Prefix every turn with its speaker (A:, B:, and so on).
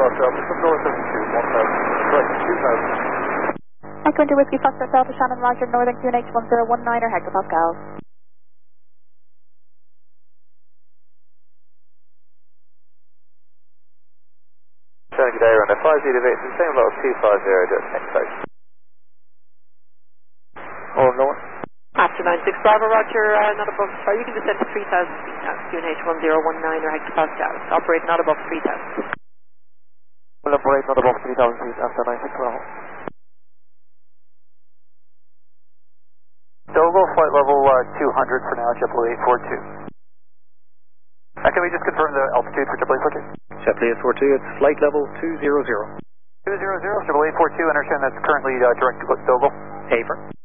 A: Delta, from north of 2000.
B: Echo into Whiskey Foxtrot Delta, Shannon Roger, Northern QNH 1019 or hectopascals.
A: Shannon, good day, runway 50 to Victor, same level 250, direct next station.
C: Oh, no.
D: After 96 Bravo, Roger, not above, sorry, you can descend to 3,000 feet now, QNH 1019 or hectopascals. Operate not above 3,000.
C: Will operate not above 3,000 feet after 96 Bravo.
A: Dogo, flight level 200 for now, JetBlue 842. Can we just confirm the altitude for JetBlue 842?
C: JetBlue 842, it's flight level 200.
A: 200, JetBlue 842, understand that's currently direct to Dogo.
C: Haver.